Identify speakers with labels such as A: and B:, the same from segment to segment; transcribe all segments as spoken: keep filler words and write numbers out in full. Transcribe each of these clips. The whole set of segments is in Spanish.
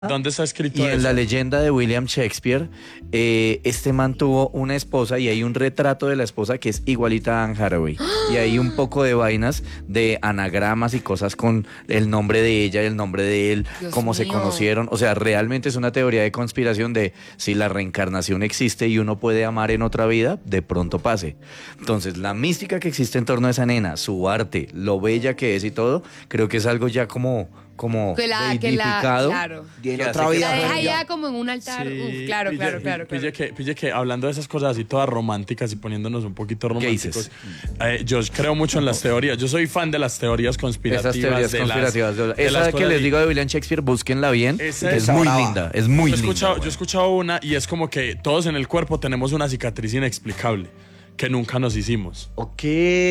A: ¿Dónde está escrito
B: Y
A: eso?
B: en la leyenda de William Shakespeare, eh, este man tuvo una esposa y hay un retrato de la esposa que es igualita a Anne Hathaway. Y hay un poco de vainas de anagramas y cosas con el nombre de ella y el nombre de él,
C: Dios
B: cómo se
C: mío.
B: conocieron. O sea, realmente es una teoría de conspiración de si la reencarnación existe y uno puede amar en otra vida, de pronto pase. Entonces, la mística que existe en torno a esa nena, su arte, lo bella que es y todo, creo que es algo ya como... como
C: Que la, que la,
B: deidificado,
C: claro.
D: Y en
B: que
D: otra
B: hace que-
D: vida
C: La deja
D: fue-
C: ya como en un altar.
A: Sí,
C: Uf, claro,
A: pille-
C: claro, claro,
A: Pille,
C: claro.
A: que, pille que hablando de esas cosas así todas románticas y poniéndonos un poquito románticos,
B: dices?
A: eh, yo creo mucho en las teorías. Yo soy fan de las teorías conspirativas.
B: Esas teorías
A: de
B: conspirativas.
A: Las, de
B: Esa
A: las
B: que
A: cosas
B: les
A: y-
B: digo de William Shakespeare, búsquenla bien.
A: Esa
B: Es
A: es
B: muy
D: brava.
B: linda, es muy
A: yo, he
B: linda.
A: escuchado, yo he
B: güey.
A: escuchado una y es como que todos en el cuerpo tenemos una cicatriz inexplicable que nunca nos hicimos.
B: Ok,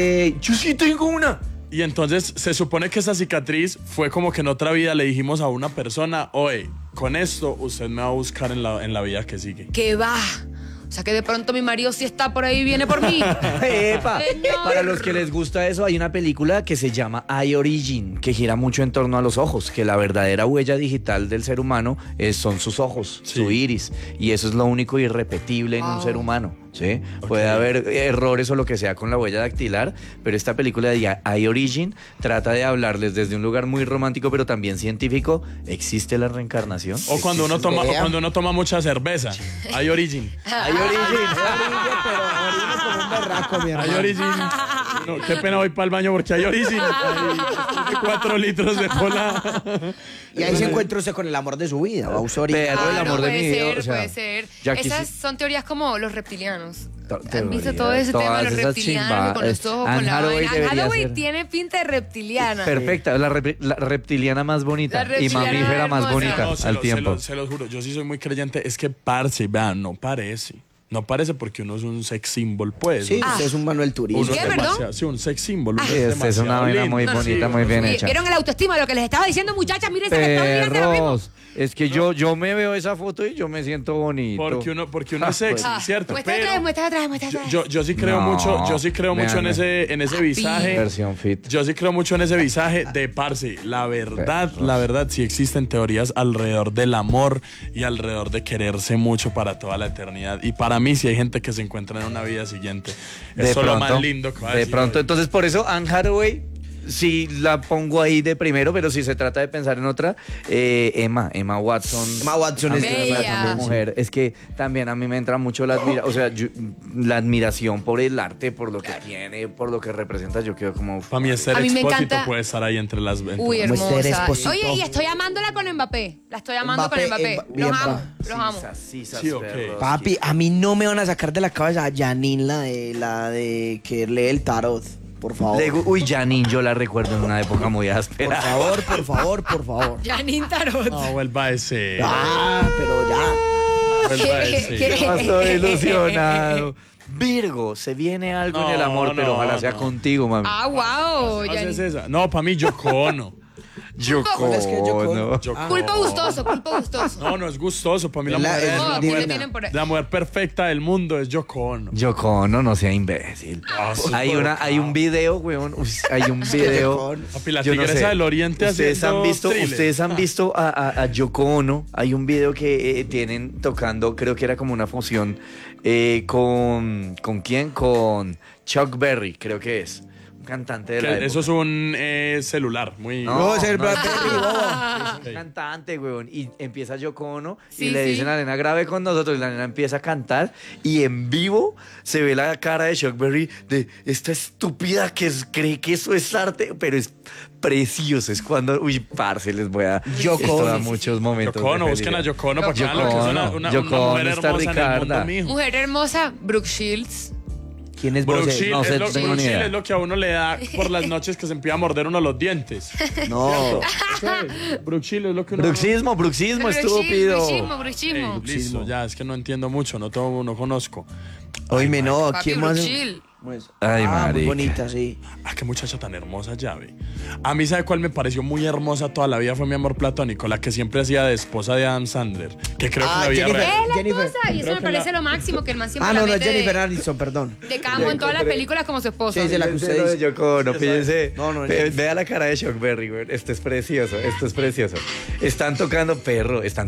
B: yo sí tengo una.
A: Y entonces se supone que esa cicatriz fue como que en otra vida le dijimos a una persona, oye, con esto usted me va a buscar en la, en la vida que sigue.
C: Que va. O sea que de pronto mi marido sí está por ahí y viene por mí.
B: Epa.
C: Señor.
B: Para los que les gusta eso, hay una película que se llama Eye Origin, que gira mucho en torno a los ojos, que la verdadera huella digital del ser humano es- son sus ojos,
A: Sí.
B: su iris, y eso es lo único irrepetible en un
C: Wow.
B: ser humano. ¿Sí? Puede haber errores o lo que sea con la huella dactilar, pero esta película de Eye Origin trata de hablarles desde un lugar muy romántico, pero también científico. ¿Existe la reencarnación?
A: O cuando uno toma, o
D: Vea.
A: cuando uno toma mucha cerveza. Hay origin.
B: Eye Origin.
D: pero orina como un berraco, mi
A: Hay
D: hermano.
A: origin. No, qué pena voy para el baño porque hay origin. Hay después de cuatro litros de cola.
D: Y ahí se encuentra usted con el amor de su vida. Va a usar orina.
B: Pero el
C: Ah, no,
B: amor de
C: puede
B: mi vida,
C: ser,
B: o sea,
C: puede ser.
B: ya
C: Esas
B: quisi-
C: son teorías como los reptilianos.
B: To-
C: ¿Han visto
B: teorías,
C: todo ese tema de
B: todas
C: los
B: esas
C: reptilianos
B: chimba-
C: con los ojos,
B: Anne
C: con la
B: Hathaway
C: vaina? Anne
B: debería
C: Hathaway
B: ser-
C: tiene pinta de reptiliana.
B: Perfecta, la, rep- la reptiliana más bonita
C: La
B: y
C: reptiliana
B: mamífera más
C: hermosa.
B: bonita
A: No, se
B: al
A: lo-
B: tiempo.
A: Se lo, se lo juro, yo sí soy muy creyente. Es que parce, vean, no parece. No parece porque uno es un sex symbol, pues.
D: Sí,
A: ¿no?
D: usted es un Manuel
A: Uno
D: Turismo.
A: es
C: ¿Qué, perdón?
A: demasiado- Sí, un sex symbol. uno
B: Sí, este es una
A: demasiado
B: vaina
A: lindo.
B: muy
C: No,
B: bonita,
C: sí,
B: muy bien
C: Oye,
B: hecha.
C: ¿vieron el autoestima de lo que les estaba diciendo, muchachas? Miren, se me está olvidando ahora mismo.
B: Perros, es que yo, yo me veo esa foto y yo me siento bonito.
A: Porque uno, porque uno
B: Ah,
A: es sexy,
C: Ah,
A: ¿cierto?
C: muestra
A: Pero
C: atrás, muestra atrás, muestra
A: yo,
C: atrás.
A: yo, yo sí creo
B: No,
A: mucho, yo sí creo mucho en
B: véanme.
A: ese, en ese
C: Papi.
A: visaje.
B: Versión fit.
A: Yo sí creo mucho en ese visaje de parce. La verdad,
B: Perros.
A: la verdad, sí existen teorías alrededor del amor y alrededor de quererse mucho para toda la eternidad. Y para mí, sí hay gente que se encuentra en una vida siguiente.
B: De
A: Eso es lo
B: pronto,
A: más lindo que va a
B: de
A: decir
B: pronto,
A: hoy.
B: entonces por eso Anne Hathaway sí la pongo ahí de primero, pero si se trata de pensar en otra, eh, Emma, Emma Watson.
D: Emma Watson es
C: Bella.
B: una mujer. Es que también a mí me entra mucho la admira, o sea, yo- la admiración por el arte, por lo que tiene, por lo que representa. Yo quedo como.
A: Para mí, Esther
C: A mí me
A: Expósito
C: encanta-
A: puede estar ahí entre las. entre
C: Uy,
A: las-
D: Como Esther
C: hermosa.
D: Esposito.
C: Oye, y estoy amándola con Mbappé. La estoy amando
D: Mbappé,
C: con Mbappé.
D: Mba-
C: Los
D: bien,
C: amo,
D: pa-
C: los amo.
B: Sisas, sisas,
A: Sí, ok.
B: perros.
D: Papi, a mí no me van a sacar de la cabeza a Janine, la de, la de que lee el tarot. Por favor.
B: Le gu- Uy, Janine, yo la recuerdo en una época muy
D: Por
B: áspera.
D: favor, por favor, por favor.
C: Janine Tarot.
A: No, vuelva a ese.
D: Ah, pero ya.
A: Vuelva a
C: ¿Qué-
A: ese.
C: qué-
B: Estoy ilusionado. Virgo, se viene algo en el
A: No,
B: amor, pero
A: no,
B: ojalá sea
A: no.
B: contigo, mami.
C: Ah, wow.
A: ¿Cuál es
C: Janine.
A: esa? No, para mí, Yoko Ono.
B: Yoko
D: ¿Cuál es que Yoko Ono?
B: Ono.
A: Yoko
C: Culpa
A: Ono.
C: gustoso, culpa gustoso.
A: No, no es gustoso. Para mí la
D: Es la-
A: mujer,
D: es
A: es
C: No,
A: la,
C: ¿qué le
D: digna.
C: tienen por ahí?
A: la mujer perfecta del mundo es Yoko Ono.
B: Yoko Ono, no sea imbécil.
A: Ah, sí,
B: hay, una, hay un video, weón. uy, hay un video.
A: Papi, la
B: yo no
A: tigresa
B: sé.
A: del oriente
B: Ustedes
A: haciendo
B: han visto,
A: thriller.
B: ustedes han visto a, a, a Yoko Ono. Hay un video que eh, tienen tocando, creo que era como una fusión eh, con. ¿Con quién? Con Chuck Berry, creo que es. Un cantante de la
A: Que
B: época.
A: eso es un eh, celular muy...
D: No, es el
B: no,
D: Blackberry,
B: no,
D: bobo.
B: es un cantante, weón. Y empieza Yoko Ono
C: Sí,
B: y le
C: sí.
B: dicen a la nena, grabe con nosotros. Y la nena empieza a cantar. Y en vivo se ve la cara de Chuck Berry de esta estúpida que es- cree que eso es arte, pero es precioso. Es cuando, uy, parce, les voy a.
D: Yoko
B: esto da
D: Ono.
B: muchos momentos.
A: Yoko Ono,
B: de
A: busquen a
B: felicidad.
A: Yoko Ono para que vean
B: Yoko
A: lo que es una,
B: Ono.
A: una,
B: Yoko
A: una mujer
B: Ono está
A: hermosa en el mundo,
B: Ricarda.
A: mijo.
C: Mujer hermosa, Brooke Shields.
D: ¿Quién es
A: Brooke
D: vos?
A: Shields
B: no sé,
A: es, lo,
B: tengo
A: Brooke
B: ni idea.
A: Shields es lo que a uno le da por las noches que se empieza a morder uno los dientes.
D: No.
A: Brooke Shields es lo que uno...
B: Bruxismo, bruxismo, estúpido.
C: Bruxismo,
A: Ey,
C: bruxismo.
A: listo, ya, es que no entiendo mucho, no todo, no conozco.
D: Oíme, no,
C: Papi,
D: ¿quién
C: Brooke
D: más?
C: Shields.
D: ¿Cómo es?
B: Ay,
D: ah, muy
B: marica.
D: bonita, sí.
A: Ah, qué muchacha tan hermosa, llave. A mí, ¿sabe cuál me pareció muy hermosa toda la vida? Fue Mi amor platónico, la que siempre hacía de esposa de Adam Sandler. Que creo
D: Ah,
A: que la vida
D: Jennifer.
A: real.
C: Es la
D: Jennifer.
C: esposa, y eso
A: Creo
C: me
A: que
C: parece
A: la-
C: lo máximo, que el man siempre
D: Ah,
C: la
D: no, no,
C: mete
D: Jennifer
C: de,
D: Aniston, perdón.
C: de camo en todas las películas como su esposa.
D: Sí, de la que usted dice.
B: Yoko Ono, fíjense.
D: No, no,
B: Ve-
D: no.
B: Vea la cara de Chuck Berry, güey. Esto es precioso, esto es precioso. Están tocando perro, están